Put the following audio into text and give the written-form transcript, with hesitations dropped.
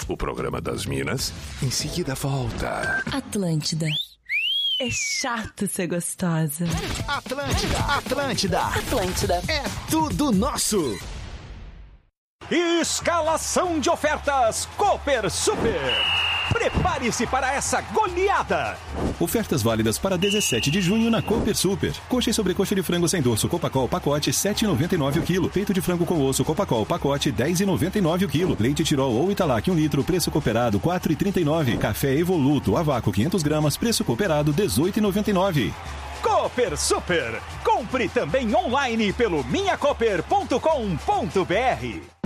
o programa das Minas, em seguida volta. Atlântida. É chato ser gostosa. Atlântida. É tudo nosso. Escalação de ofertas Cooper Super. Prepare-se para essa goleada! Ofertas válidas para 17 de junho na Cooper Super. Coxa e sobrecoxa de frango sem dorso Copacol pacote 7,99 o quilo. Peito de frango com osso Copacol pacote 10,99 o quilo. Leite Tirol ou Italac 1 litro, preço cooperado 4,39. Café Evoluto a vácuo 500 gramas, preço cooperado 18,99. Cooper Super. Compre também online pelo minhacooper.com.br.